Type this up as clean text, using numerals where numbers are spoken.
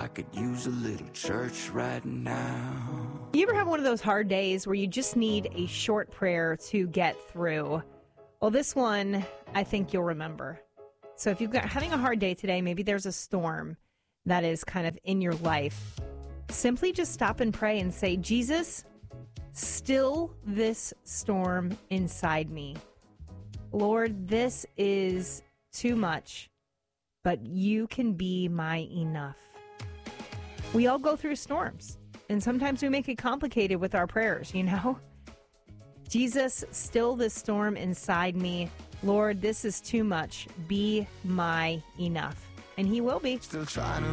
could use a little church right now. You ever have one of those hard days where you just need a short prayer to get through? Well, this one, I think you'll remember. So if you're having a hard day today, maybe there's a storm that is kind of in your life, simply just stop and pray and say, Jesus, still this storm inside me. Lord, this is too much, but you can be my enough. We all go through storms, and sometimes we make it complicated with our prayers, you know? Jesus, still this storm inside me. Lord, this is too much. Be my enough. And he will be. Still trying to